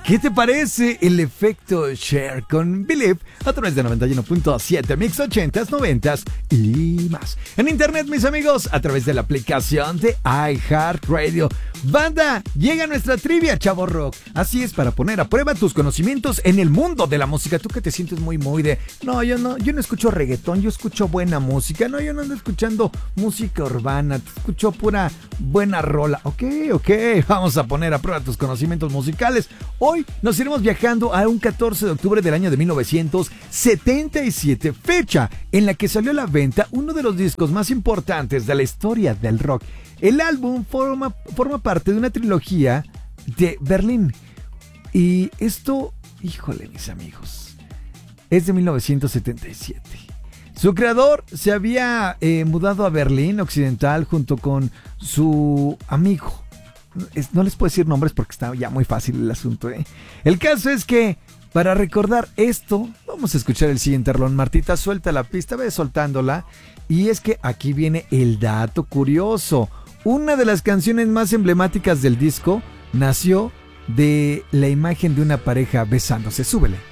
¿Qué te parece el efecto Cher con Believe a través de 91.7 Mix 80s, 90s y más? En internet, mis amigos, a través de la aplicación de iHeartRadio. Banda, llega nuestra trivia, Chavo Rock. Así es, para poner a prueba tus conocimientos en el mundo de la música. Tú que te sientes muy de, yo no escucho reggaetón, yo escucho buena música. No, yo no ando escuchando música urbana, te escucho pura buena rola. Ok, vamos a poner a prueba tus conocimientos musicales. Hoy nos iremos viajando a un 14 de octubre del año de 1977, fecha en la que salió a la venta uno de los discos más importantes de la historia del rock. El álbum forma parte de una trilogía de Berlín. Y esto, híjole, mis amigos, es de 1977. Su creador se había mudado a Berlín Occidental junto con su amigo. No les puedo decir nombres porque está ya muy fácil el asunto. El caso es que, para recordar esto, vamos a escuchar el siguiente rolón. Martita, suelta la pista, ve soltándola. Y es que aquí viene el dato curioso. Una de las canciones más emblemáticas del disco nació de la imagen de una pareja besándose. Súbele.